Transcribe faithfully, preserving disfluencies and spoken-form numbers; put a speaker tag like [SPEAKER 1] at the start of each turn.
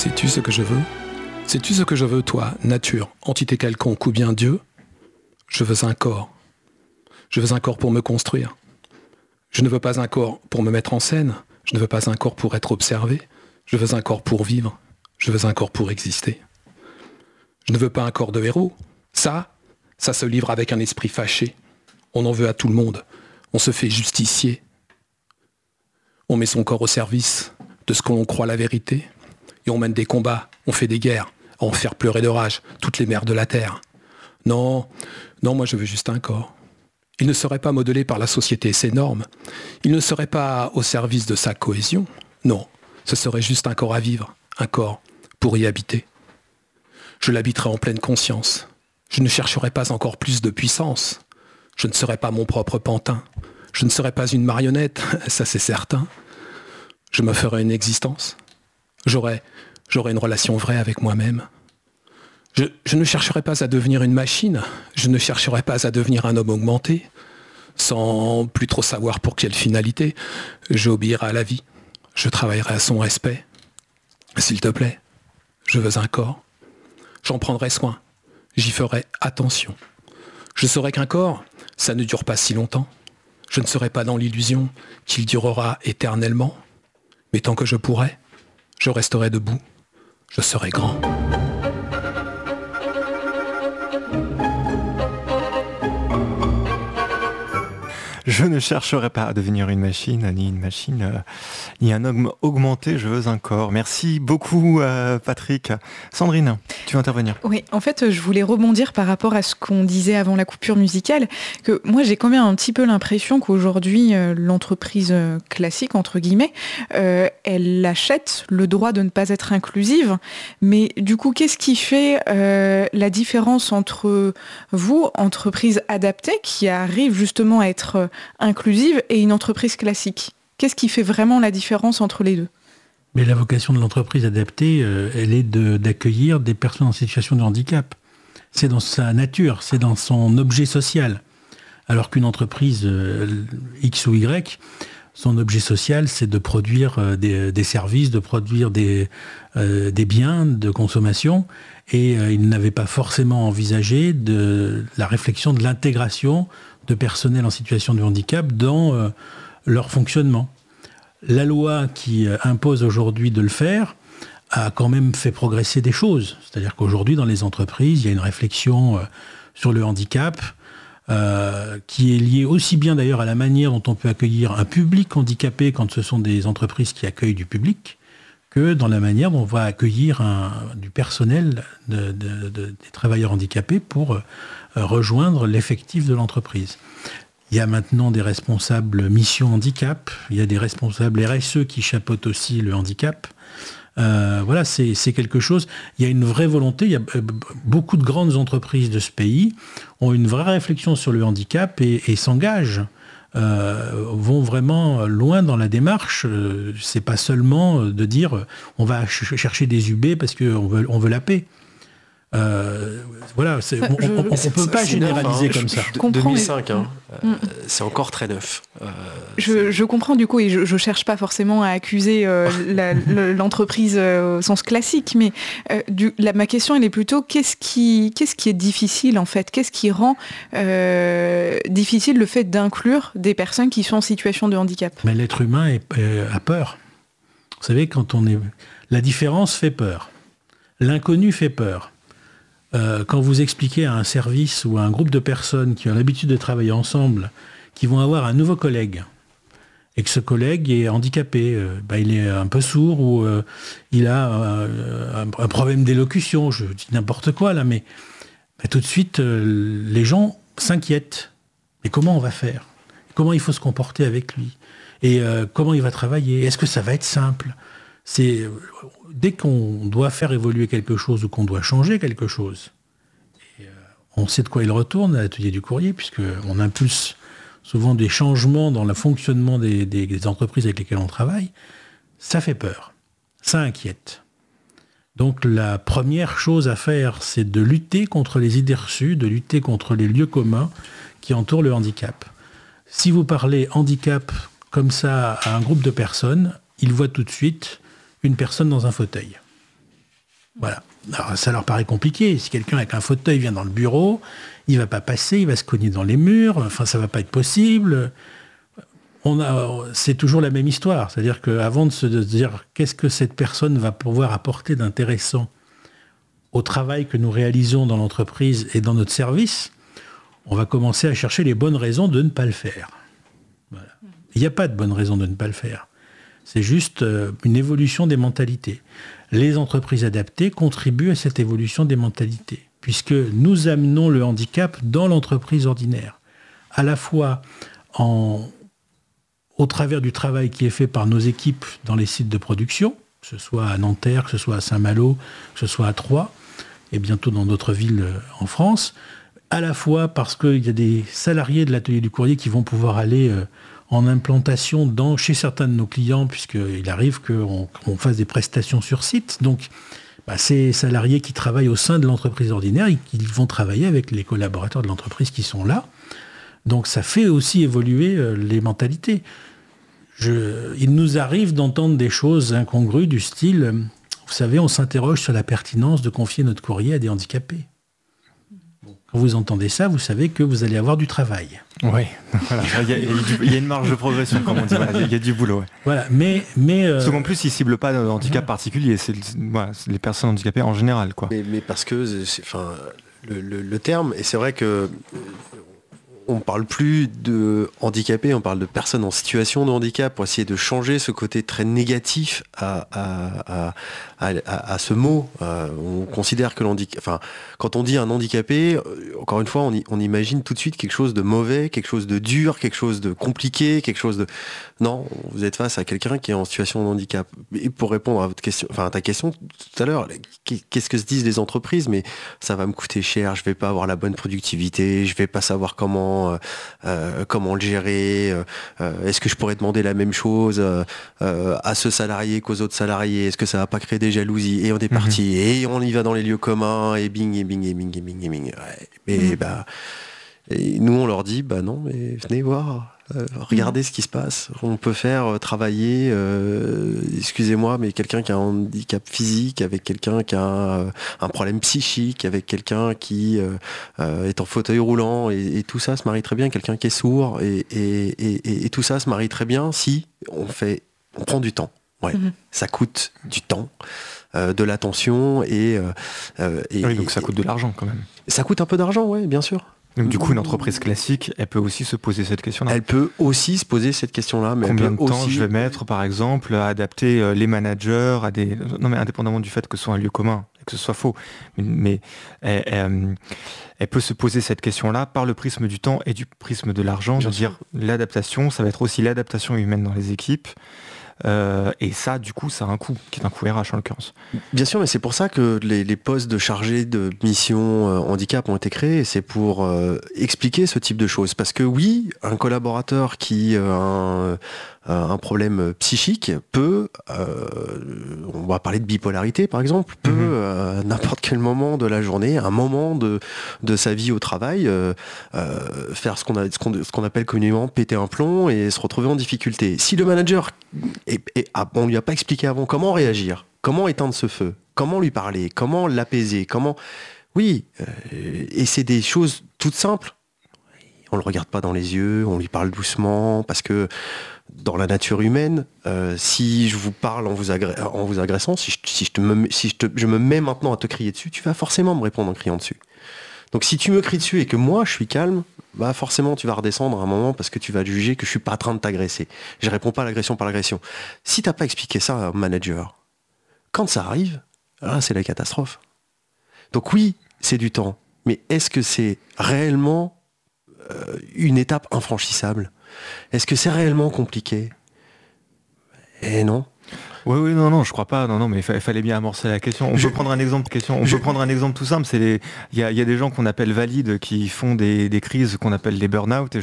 [SPEAKER 1] Sais-tu ce que je veux ? Sais-tu ce que je veux, toi, nature, entité quelconque ou bien Dieu ? Je veux un corps. Je veux un corps pour me construire. Je ne veux pas un corps pour me mettre en scène. Je ne veux pas un corps pour être observé. Je veux un corps pour vivre. Je veux un corps pour exister. Je ne veux pas un corps de héros. Ça, ça se livre avec un esprit fâché. On en veut à tout le monde. On se fait justicier. On met son corps au service de ce qu'on croit la vérité. Et on mène des combats, on fait des guerres, à en faire pleurer de rage toutes les mères de la terre. Non, non, moi je veux juste un corps. Il ne serait pas modelé par la société et ses normes. Il ne serait pas au service de sa cohésion. Non, ce serait juste un corps à vivre, un corps pour y habiter. Je l'habiterai en pleine conscience. Je ne chercherai pas encore plus de puissance. Je ne serai pas mon propre pantin. Je ne serai pas une marionnette, ça c'est certain. Je me ferai une existence. J'aurai, j'aurai une relation vraie avec moi-même. Je, je ne chercherai pas à devenir une machine. Je ne chercherai pas à devenir un homme augmenté. Sans plus trop savoir pour quelle finalité, j'obéirai à la vie. Je travaillerai à son respect. S'il te plaît, je veux un corps. J'en prendrai soin. J'y ferai attention. Je saurai qu'un corps, ça ne dure pas si longtemps. Je ne serai pas dans l'illusion qu'il durera éternellement. Mais tant que je pourrai, je resterai debout. Je serai grand.
[SPEAKER 2] Je ne chercherai pas à devenir une machine, ni une machine, euh, ni un homme augmenté, je veux un corps. Merci beaucoup, euh, Patrick. Sandrine, tu veux intervenir ?
[SPEAKER 3] Oui, en fait, je voulais rebondir par rapport à ce qu'on disait avant la coupure musicale, que moi, j'ai quand même un petit peu l'impression qu'aujourd'hui, euh, l'entreprise euh, classique, entre guillemets, euh, elle achète le droit de ne pas être inclusive. Mais du coup, qu'est-ce qui fait euh, la différence entre vous, entreprise adaptée, qui arrive justement à être euh, inclusive, et une entreprise classique ? Qu'est-ce qui fait vraiment la différence entre les deux ?
[SPEAKER 4] Mais la vocation de l'entreprise adaptée, euh, elle est de, d'accueillir des personnes en situation de handicap. C'est dans sa nature, c'est dans son objet social. Alors qu'une entreprise euh, X ou Y, son objet social, c'est de produire euh, des, des services, de produire des, euh, des biens de consommation. Et euh, il n'avait pas forcément envisagé de la réflexion de l'intégration de personnel en situation de handicap dans euh, leur fonctionnement. La loi qui euh, impose aujourd'hui de le faire a quand même fait progresser des choses. C'est-à-dire qu'aujourd'hui, dans les entreprises, il y a une réflexion euh, sur le handicap euh, qui est liée aussi bien d'ailleurs à la manière dont on peut accueillir un public handicapé quand ce sont des entreprises qui accueillent du public, que dans la manière dont on va accueillir un, du personnel de, de, de, des travailleurs handicapés pour euh, rejoindre l'effectif de l'entreprise. Il y a maintenant des responsables mission handicap, il y a des responsables R S E qui chapeautent aussi le handicap. Euh, voilà, c'est, c'est quelque chose. Il y a une vraie volonté. Il y a euh, beaucoup de grandes entreprises de ce pays ont une vraie réflexion sur le handicap et, et s'engagent, euh, vont vraiment loin dans la démarche. Euh, c'est pas seulement de dire euh, on va ch- chercher des U B parce qu'on veut, on veut la paix. Euh, voilà, c'est, on ne peut pas généraliser neuf, hein, comme ça.
[SPEAKER 5] Je, je, deux mille cinq, hein, euh, mm. c'est encore très neuf. Euh,
[SPEAKER 3] je, je comprends du coup, et je ne cherche pas forcément à accuser euh, la, l'entreprise euh, au sens classique, mais euh, du, la, ma question elle est plutôt qu'est-ce qui, qu'est-ce qui est difficile en fait ? Qu'est-ce qui rend euh, difficile le fait d'inclure des personnes qui sont en situation de handicap ?
[SPEAKER 4] Mais l'être humain est, euh, a peur. Vous savez, quand on est, la différence fait peur, l'inconnu fait peur. Euh, quand vous expliquez à un service ou à un groupe de personnes qui ont l'habitude de travailler ensemble, qui vont avoir un nouveau collègue, et que ce collègue est handicapé, euh, bah, il est un peu sourd, ou euh, il a euh, un, un problème d'élocution, je dis n'importe quoi là, mais bah, tout de suite, euh, les gens s'inquiètent. Mais comment on va faire ? Comment il faut se comporter avec lui ? Et euh, comment il va travailler ? Est-ce que ça va être simple ? C'est dès qu'on doit faire évoluer quelque chose ou qu'on doit changer quelque chose, et euh, on sait de quoi il retourne à l'atelier du courrier, puisqu'on impulse souvent des changements dans le fonctionnement des, des, des entreprises avec lesquelles on travaille, ça fait peur, ça inquiète. Donc la première chose à faire, c'est de lutter contre les idées reçues, de lutter contre les lieux communs qui entourent le handicap. Si vous parlez handicap comme ça à un groupe de personnes, ils voient tout de suite une personne dans un fauteuil. Voilà. Alors, ça leur paraît compliqué. Si quelqu'un avec un fauteuil vient dans le bureau, il ne va pas passer, il va se cogner dans les murs, enfin, ça ne va pas être possible. On a, c'est toujours la même histoire. C'est-à-dire qu'avant de se dire qu'est-ce que cette personne va pouvoir apporter d'intéressant au travail que nous réalisons dans l'entreprise et dans notre service, on va commencer à chercher les bonnes raisons de ne pas le faire. Voilà. Il n'y a pas de bonnes raisons de ne pas le faire. C'est juste une évolution des mentalités. Les entreprises adaptées contribuent à cette évolution des mentalités, puisque nous amenons le handicap dans l'entreprise ordinaire, à la fois en, au travers du travail qui est fait par nos équipes dans les sites de production, que ce soit à Nanterre, que ce soit à Saint-Malo, que ce soit à Troyes, et bientôt dans d'autres villes en France, à la fois parce qu'il y a des salariés de l'atelier du courrier qui vont pouvoir aller euh, en implantation dans, chez certains de nos clients, puisqu'il arrive qu'on on fasse des prestations sur site. Donc, bah, ces salariés qui travaillent au sein de l'entreprise ordinaire, ils, ils vont travailler avec les collaborateurs de l'entreprise qui sont là. Donc, ça fait aussi évoluer euh, les mentalités. Je, il nous arrive d'entendre des choses incongrues du style, euh, vous savez, on s'interroge sur la pertinence de confier notre courrier à des handicapés. Quand vous entendez ça, vous savez que vous allez avoir du travail.
[SPEAKER 2] Oui, voilà. il, y a, il y a une marge de progression, comme on dit. Voilà. Il y a du boulot. Ouais.
[SPEAKER 4] Voilà, mais, mais euh...
[SPEAKER 2] parce qu'en plus, ils ne ciblent pas de handicap particulier. C'est, voilà, c'est les personnes handicapées en général, quoi.
[SPEAKER 5] Mais, mais parce que, c'est, enfin, le, le, le terme, et c'est vrai que on ne parle plus de handicapés, on parle de personnes en situation de handicap pour essayer de changer ce côté très négatif à, à, à, à, à, à ce mot. Euh, on considère que l'handicap... Enfin, quand on dit un handicapé, euh, encore une fois, on, y, on imagine tout de suite quelque chose de mauvais, quelque chose de dur, quelque chose de compliqué, quelque chose de... Non, vous êtes face à quelqu'un qui est en situation de handicap. Et pour répondre à votre question, enfin à ta question tout à l'heure, qu'est-ce que se disent les entreprises ? Mais ça va me coûter cher, je vais pas avoir la bonne productivité, je vais pas savoir comment Euh, euh, comment le gérer, euh, est-ce que je pourrais demander la même chose euh, euh, à ce salarié qu'aux autres salariés, est-ce que ça va pas créer des jalousies, et on est parti, mmh. et on y va dans les lieux communs, et bing, et bing, et bing, et bing, et bing. Ouais. Mais mmh. bah, et nous on leur dit, bah non, mais venez voir. Euh, regardez mmh. ce qui se passe. On peut faire euh, travailler, euh, excusez-moi, mais quelqu'un qui a un handicap physique, avec quelqu'un qui a euh, un problème psychique, avec quelqu'un qui euh, euh, est en fauteuil roulant, et, et tout ça se marie très bien. Quelqu'un qui est sourd, et, et, et, et tout ça se marie très bien si on fait, on prend du temps. Ouais, mmh. ça coûte du temps, euh, de l'attention et, euh, et
[SPEAKER 2] oui, donc ça coûte de l'argent quand même.
[SPEAKER 5] Ça coûte un peu d'argent, ouais, bien sûr.
[SPEAKER 2] Donc du coup, une entreprise classique, elle peut aussi se poser cette question-là.
[SPEAKER 5] Elle peut aussi se poser cette question-là. Mais
[SPEAKER 2] combien
[SPEAKER 5] elle peut
[SPEAKER 2] de temps
[SPEAKER 5] aussi...
[SPEAKER 2] je vais mettre, par exemple, à adapter les managers à des... Non, mais indépendamment du fait que ce soit un lieu commun, et que ce soit faux. Mais, mais elle, elle, elle peut se poser cette question-là par le prisme du temps et du prisme de l'argent. Bien de sûr. Dire l'adaptation, ça va être aussi l'adaptation humaine dans les équipes. Euh, et ça, du coup, ça a un coût, qui est un coût R H en l'occurrence.
[SPEAKER 5] Bien sûr, mais c'est pour ça que les, les postes de chargés de mission euh, handicap ont été créés. C'est pour euh, expliquer ce type de choses. Parce que oui, un collaborateur qui a un, un problème psychique peut, euh, on va parler de bipolarité par exemple, peut mmh. euh, à n'importe quel moment de la journée, un moment de, de sa vie au travail, euh, euh, faire ce qu'on, a, ce, qu'on, ce qu'on appelle communément péter un plomb et se retrouver en difficulté. Si le manager, et, et, ah, on ne lui a pas expliqué avant comment réagir, comment éteindre ce feu, comment lui parler, comment l'apaiser, comment... Oui, euh, et c'est des choses toutes simples. On ne le regarde pas dans les yeux, on lui parle doucement, parce que dans la nature humaine, euh, si je vous parle en vous, agré- en vous agressant, si, je, si, je, te me, si je, te, je me mets maintenant à te crier dessus, tu vas forcément me répondre en criant dessus. Donc si tu me cries dessus et que moi je suis calme, bah forcément tu vas redescendre à un moment parce que tu vas juger que je suis pas en train de t'agresser. Je réponds pas à l'agression par l'agression. Si t'as pas expliqué ça à un manager, quand ça arrive, là c'est la catastrophe. Donc oui, c'est du temps, mais est-ce que c'est réellement euh, une étape infranchissable ? Est-ce que c'est réellement compliqué ? Eh non.
[SPEAKER 2] Oui, oui, non, non, je crois pas. Non, non, mais il fa- fallait bien amorcer la question. On je... peut prendre un exemple. Question. On je... peut prendre un exemple tout simple. C'est les. Il y a, y a des gens qu'on appelle valides qui font des, des crises qu'on appelle des burn-out. Et